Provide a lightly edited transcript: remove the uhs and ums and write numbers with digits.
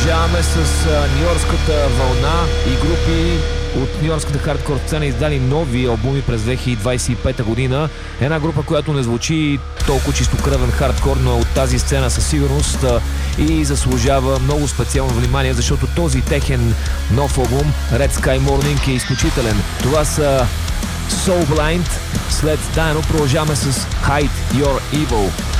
Продължаваме с нью-йоркската вълна и групи от нью-йоркската хардкор сцена издали нови албуми през 2025 година. Една група, която не звучи толкова чистокръвен хардкор, но от тази сцена със сигурност и заслужава много специално внимание, защото този техен нов албум Red Sky Morning е изключителен. Това са Soul Blind. След Дайно продължаваме с Hide Your Evil.